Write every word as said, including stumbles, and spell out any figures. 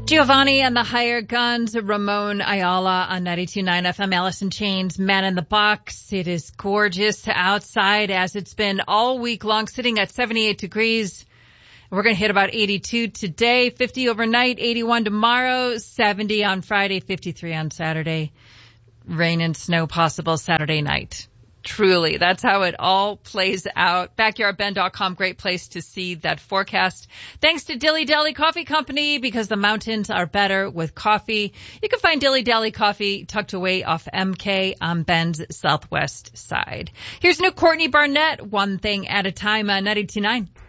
Giovanni and the Hired Guns, Ramon Ayala on ninety-two point nine F M, Alice in Chains, Man in the Box. It is gorgeous outside as it's been all week long, sitting at seventy-eight degrees. We're going to hit about eighty-two today, fifty overnight, eighty-one tomorrow, seventy on Friday, fifty-three on Saturday. Rain and snow possible Saturday night. Truly, that's how it all plays out. backyard ben dot com, great place to see that forecast. Thanks to Dilly Dally Coffee Company, because the mountains are better with coffee. You can find Dilly Dally Coffee tucked away off M K on Ben's southwest side. Here's new Courtney Barnett, One Thing at a Time on ninety-two point nine.